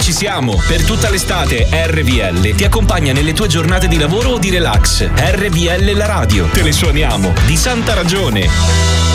ci siamo. Per tutta l'estate RVL ti accompagna nelle tue giornate di lavoro o di relax. RVL la radio. Te le suoniamo. Di santa ragione.